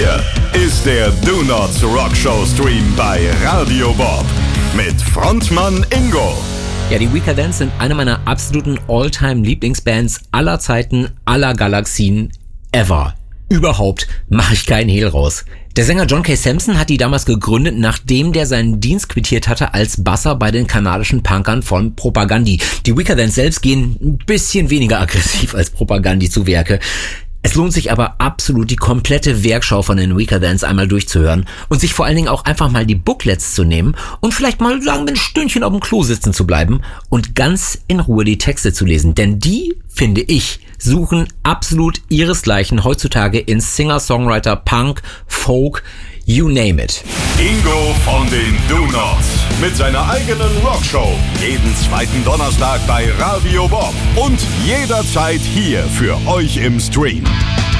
Hier ist der Do Nots Rock Show Stream bei Radio Bob mit Frontmann Ingo. Ja, die Weekendance sind eine meiner absoluten All-Time-Lieblingsbands aller Zeiten, aller Galaxien, ever. Überhaupt mache ich keinen Hehl raus. Der Sänger John K. Samson hat die damals gegründet, nachdem der seinen Dienst quittiert hatte als Basser bei den kanadischen Punkern von Propagandhi. Die Weekendance selbst gehen ein bisschen weniger aggressiv als Propagandhi zu Werke. Es lohnt sich aber absolut, die komplette Werkschau von den Weekendance einmal durchzuhören und sich vor allen Dingen auch einfach mal die Booklets zu nehmen und vielleicht mal sagen, ein Stündchen auf dem Klo sitzen zu bleiben und ganz in Ruhe die Texte zu lesen. Denn die, finde ich, suchen absolut ihresgleichen heutzutage in Singer-Songwriter, Punk, Folk, you name it. Ingo von den Do Nots mit seiner eigenen Rockshow. Jeden zweiten Donnerstag bei Radio Bob und jederzeit hier für euch im Stream.